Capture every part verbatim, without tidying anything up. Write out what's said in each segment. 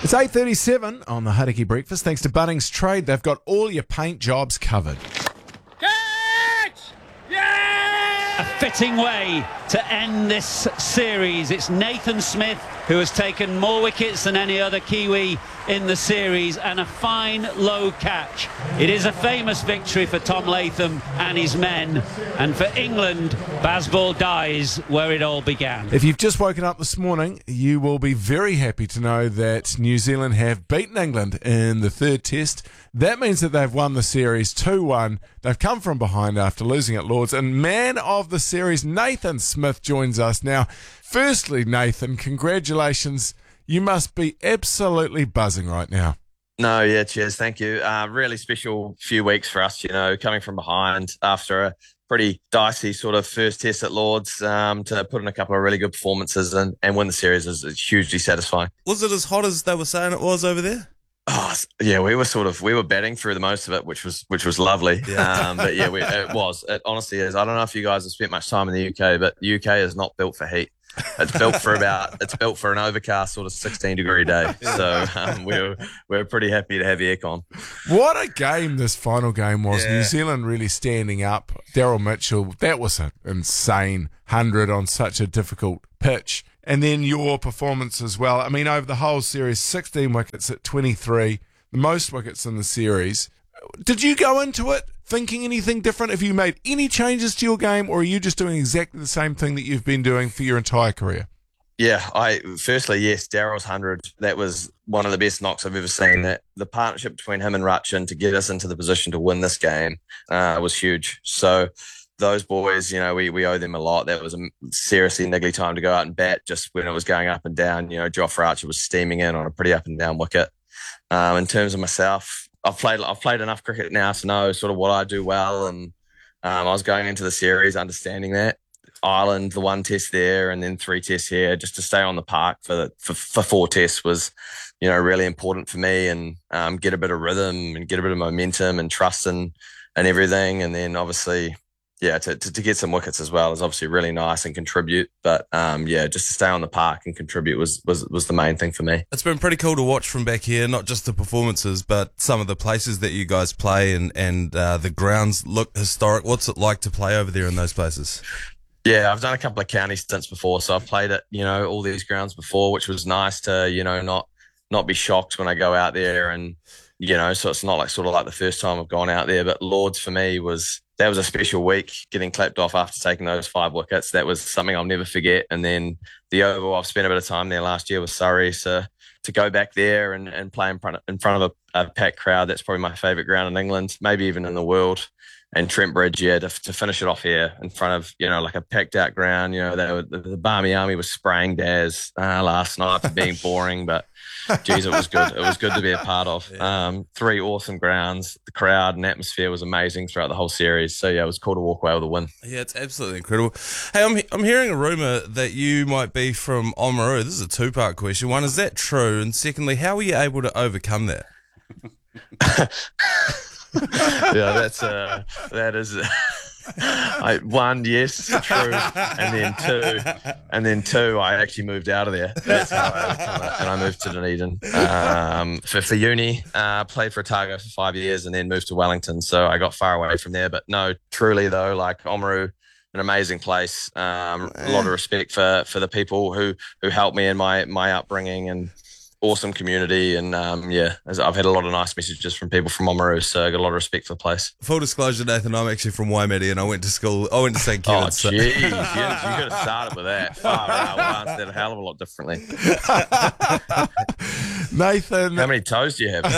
It's eight thirty-seven on the Hauraki Breakfast. Thanks to Bunnings Trade. They've got all your paint jobs covered. Catch! Yeah! A fitting way to end this series. It's Nathan Smith who has taken more wickets than any other Kiwi in the series, and a fine low catch. It is a famous victory for Tom Latham and his men, and for England, Bazball dies where it all began. If you've just woken up this morning, you will be very happy to know that New Zealand have beaten England in the third test. That means that they've won the series two one. They've come from behind after losing at Lords, and man of the series, Nathan Smith, joins us now. Firstly, Nathan, congratulations. You must be absolutely buzzing right now. No, yeah, cheers. Thank you. Uh, really special few weeks for us, you know, coming from behind after a pretty dicey sort of first test at Lords, um, to put in a couple of really good performances and, and win the series is, is hugely satisfying. Was it as hot as they were saying it was over there? Oh, yeah, we were sort of, we were batting through the most of it, which was, which was lovely. Yeah. Um, but yeah, we, it was, it honestly is. I don't know if you guys have spent much time in the U K, but the U K is not built for heat. It's built for about, it's built for an overcast sort of sixteen degree day. So um, we're, we're pretty happy to have aircon. What a game this final game was. Yeah. New Zealand really standing up. Daryl Mitchell, that was an insane hundred on such a difficult pitch. And then your performance as well. I mean, over the whole series, sixteen wickets at twenty-three, the most wickets in the series. Did you go into it thinking anything different? Have you made any changes to your game, or are you just doing exactly the same thing that you've been doing for your entire career? Yeah, I firstly, yes, Daryl's hundred, that was one of the best knocks I've ever seen. That the partnership between him and Rutchin to get us into the position to win this game uh, was huge. So those boys, you know, we we owe them a lot. That was a seriously niggly time to go out and bat just when it was going up and down. You know, Jofra Archer was steaming in on a pretty up and down wicket. Um, in terms of myself, I've played I've played enough cricket now to know sort of what I do well, and um, I was going into the series understanding that. Ireland, the one test there, and then three tests here, just to stay on the park for the, for, for four tests was, you know, really important for me, and um, get a bit of rhythm and get a bit of momentum and trust and and everything, and then obviously, yeah, to, to to get some wickets as well is obviously really nice and contribute. But um, yeah, just to stay on the park and contribute was was was the main thing for me. It's been pretty cool to watch from back here, not just the performances, but some of the places that you guys play, and and uh, the grounds look historic. What's it like to play over there in those places? Yeah, I've done a couple of county stints before, so I've played at, you know, all these grounds before, which was nice to, you know, not not be shocked when I go out there, and, you know, so it's not like sort of like the first time I've gone out there. But Lords for me was, that was a special week, getting clapped off after taking those five wickets. That was something I'll never forget. And then the Oval, I've spent a bit of time there last year with Surrey, so to go back there and, and play in front of, in front of a, a packed crowd, that's probably my favourite ground in England, maybe even in the world. And Trent Bridge, yeah, to, to finish it off here in front of, you know, like a packed out ground. You know, they were, the, the Barmy Army was spraying Daz uh, last night for being boring, but geez, it was good. It was good to be a part of. Yeah. Um, three awesome grounds. The crowd and atmosphere was amazing throughout the whole series. So yeah, it was cool to walk away with a win. Yeah, it's absolutely incredible. Hey, I'm I'm hearing a rumour that you might be from Oamaru. This is a two part question. One, is that true? And secondly, how were you able to overcome that? Yeah, that's uh, that is uh, I, one, yes, true, and then two, and then two, I actually moved out of there. That's how I overcome it, and I moved to Dunedin um, for for uni. Uh, played for Otago for five years, and then moved to Wellington. So I got far away from there. But no, truly though, like Oamaru, an amazing place. Um, a lot of respect for for the people who who helped me in my my upbringing, and awesome community, and um, yeah, I've had a lot of nice messages from people from Oamaru, so I got a lot of respect for the place. Full disclosure, Nathan, I'm actually from Waimate, and I went to school. I went to Saint Oh, Kitts. so- jeez, you, you could have started with that. Far out, we'll answer that a hell of a lot differently. Nathan. How many toes do you have?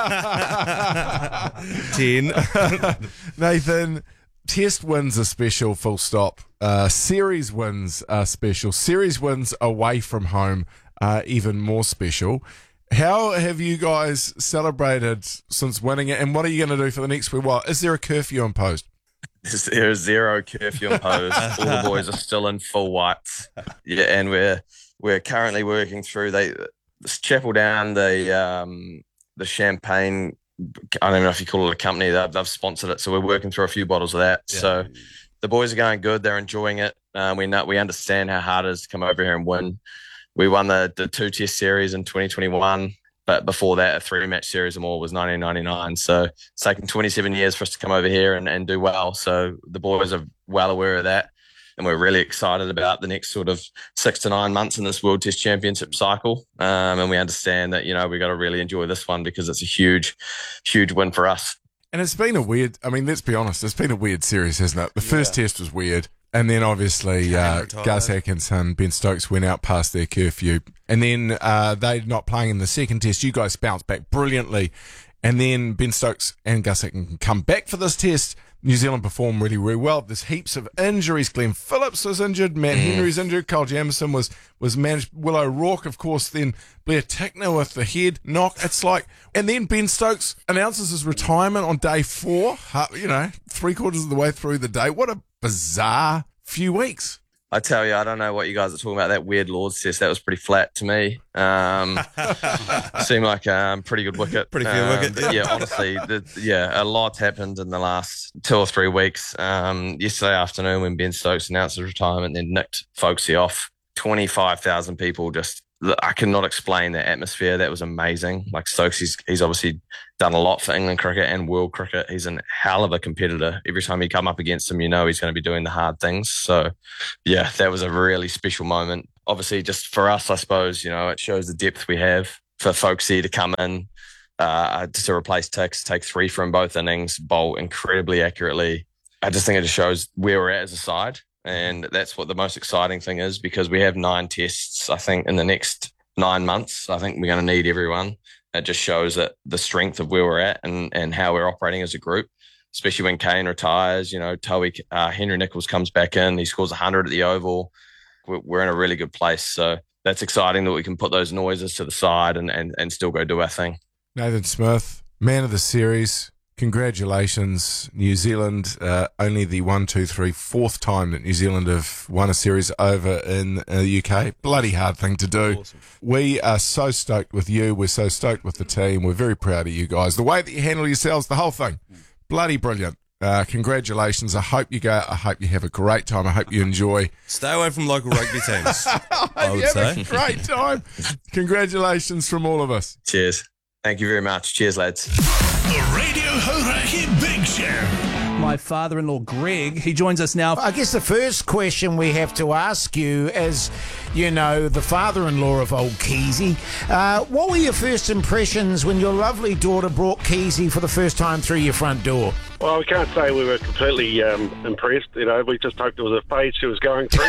Ten. Nathan, test wins are special, full stop. Uh, series wins are special. Series wins away from home are even more special. How have you guys celebrated since winning it, and what are you going to do for the next week? Well, is there a curfew imposed? There is zero curfew imposed. All the boys are still in full whites. Yeah, and we're we're currently working through they this Chapel Down, the um the champagne. I don't know if you call it a company. They've, they've sponsored it, so we're working through a few bottles of that. Yeah. So the boys are going good. They're enjoying it. Uh, we know we understand how hard it is to come over here and win. We won the, the two test series in twenty twenty-one. But before that, a three-match series or more was nineteen ninety-nine. So it's taken twenty-seven years for us to come over here and, and do well. So the boys are well aware of that. And we're really excited about the next sort of six to nine months in this World Test Championship cycle. Um, and we understand that, you know, we've got to really enjoy this one because it's a huge, huge win for us. And it's been a weird, I mean, let's be honest, it's been a weird series, hasn't it? The first Yeah. test was weird. And then obviously uh, retired. Gus Atkinson, Ben Stokes went out past their curfew. And then uh, they're not playing in the second test. You guys bounced back brilliantly. And then Ben Stokes and Gus Atkinson come back for this test. New Zealand performed really, really well. There's heaps of injuries. Glenn Phillips was injured. Matt Henry's injured. Kyle Jamieson was was managed. Will O'Rourke, of course, then Blair Tickner with the head knock. It's like, and then Ben Stokes announces his retirement on day four, uh, you know, three quarters of the way through the day. What a bizarre few weeks. I tell you, I don't know what you guys are talking about. That weird Lord's test, that was pretty flat to me. Um, seemed like a um, pretty good wicket. Pretty fair um, wicket, but yeah, honestly, the, yeah, a lot happened in the last two or three weeks. Um, yesterday afternoon when Ben Stokes announced his retirement, then nicked Folksy off. twenty-five thousand people just, I cannot explain that atmosphere. That was amazing. Like Stokes, he's, he's obviously done a lot for England cricket and world cricket. He's a hell of a competitor. Every time you come up against him, you know he's going to be doing the hard things. So, yeah, that was a really special moment. Obviously, just for us, I suppose, you know, it shows the depth we have for Folksy to come in, uh, to replace Tix, take three from both innings, bowl incredibly accurately. I just think it just shows where we're at as a side. And that's what the most exciting thing is, because we have nine tests, I think, in the next nine months. I think we're going to need everyone. It just shows that the strength of where we're at and, and how we're operating as a group, especially when Kane retires. You know, Towie, uh, Henry Nicholls comes back in. He scores one hundred at the Oval. We're, we're in a really good place. So that's exciting that we can put those noises to the side and, and, and still go do our thing. Nathan Smith, man of the series. Congratulations, New Zealand. Uh, only the one, two, three, fourth time that New Zealand have won a series over in uh, the U K. Bloody hard thing to do. Awesome. We are so stoked with you. We're so stoked with the team. We're very proud of you guys. The way that you handle yourselves, the whole thing, bloody brilliant. Uh, congratulations. I hope you go. I hope you have a great time. I hope you enjoy. Stay away from local rugby teams, I would you have say. a great time. Congratulations from all of us. Cheers. Thank you very much. Cheers, lads. The Radio Hauraki Big Show. My father-in-law, Greg, he joins us now. I guess the first question we have to ask you as, you know, the father-in-law of old Keezy, uh, what were your first impressions when your lovely daughter brought Keezy for the first time through your front door? Well, we can't say we were completely um, impressed. You know, we just hoped it was a phase she was going through.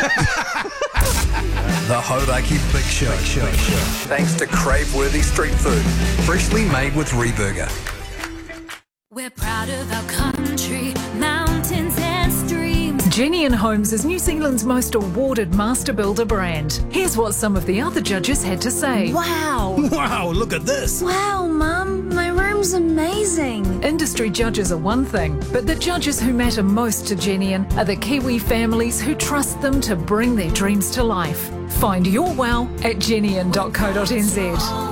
The Hauraki Big Show. Show. Thanks to crave-worthy street food, freshly made with Reburger. We're proud of our country, mountains and streams. Genian Homes is New Zealand's most awarded master builder brand. Here's what some of the other judges had to say. Wow. Wow, look at this. Wow, Mum, my room's amazing. Industry judges are one thing, but the judges who matter most to Genian are the Kiwi families who trust them to bring their dreams to life. Find your wow at genian dot co dot n z.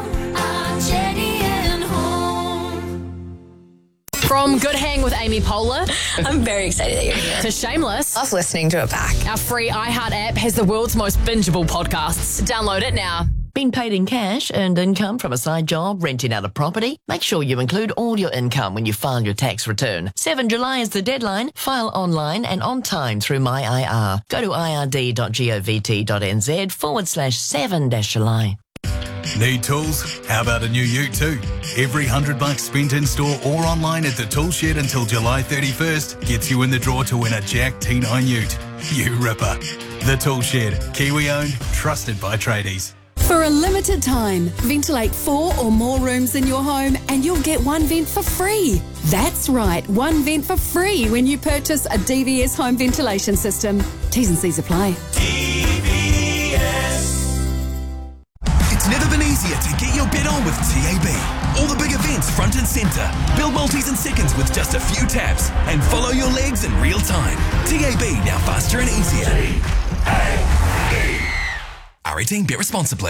From Good Hang with Amy Poehler. I'm very excited that you're here. To Shameless. Love listening to it back. Our free iHeart app has the world's most bingeable podcasts. Download it now. Been paid in cash, earned income from a side job, renting out a property? Make sure you include all your income when you file your tax return. seventh of July is the deadline. File online and on time through My I R. Go to I R D dot govt dot n z forward slash seven dash July. Need tools? How about a new ute too? Every hundred bucks spent in store or online at the Tool Shed until July thirty-first gets you in the draw to win a Jack T nine ute. You ripper. The Tool Shed, Kiwi owned, trusted by tradies. For a limited time, ventilate four or more rooms in your home and you'll get one vent for free. That's right, one vent for free when you purchase a D V S home ventilation system. T's and C's apply. D V S. It's never been easier to get your bet on with T A B. All the big events front and centre. Build multis in seconds with just a few taps and follow your legs in real time. T A B, now faster and easier. T A B. R eighteen, bet responsibly.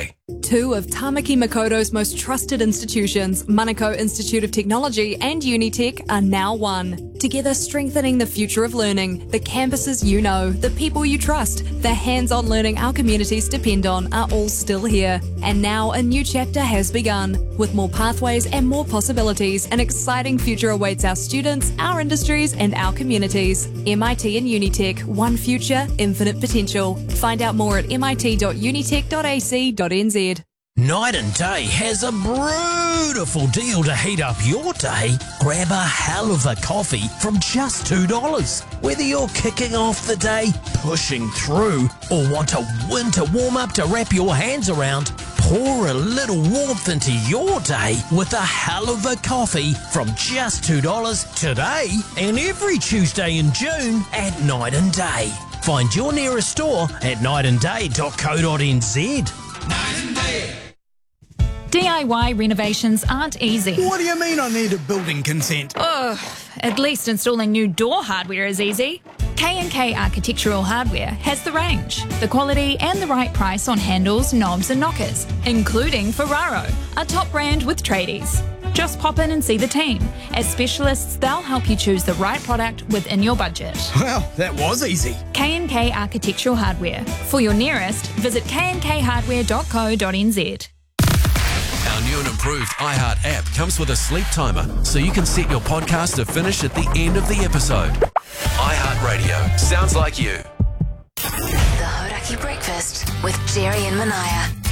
Two of Tamaki Makoto's most trusted institutions, Manukau Institute of Technology and Unitec, are now one. Together strengthening the future of learning, the campuses you know, the people you trust, the hands-on learning our communities depend on are all still here. And now a new chapter has begun. With more pathways and more possibilities, an exciting future awaits our students, our industries and our communities. M I T and Unitec, one future, infinite potential. Find out more at mit dot unitec dot a c dot n z. Night and Day has a beautiful deal to heat up your day. Grab a hell of a coffee from just two dollars. Whether you're kicking off the day, pushing through, or want a winter warm-up to wrap your hands around, pour a little warmth into your day with a hell of a coffee from just two dollars today and every Tuesday in June at Night and Day. Find your nearest store at night and day dot co dot n z. Night and Day. D I Y renovations aren't easy. What do you mean I need a building consent? Ugh, at least installing new door hardware is easy. K and K Architectural Hardware has the range, the quality and the right price on handles, knobs and knockers, including Ferraro, a top brand with tradies. Just pop in and see the team. As specialists, they'll help you choose the right product within your budget. Well, that was easy. K and K Architectural Hardware. For your nearest, visit k and k hardware dot co dot n z. Our new and improved iHeart app comes with a sleep timer, so you can set your podcast to finish at the end of the episode. iHeart Radio sounds like you. The Hodaki Breakfast with Jerry and Manaya.